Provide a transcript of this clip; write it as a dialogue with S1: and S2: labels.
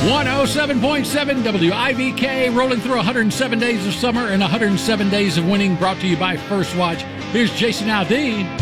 S1: 107.7 WIVK, rolling through 107 days of summer and 107 days of winning, brought to you by First Watch. Here's Jason Aldean.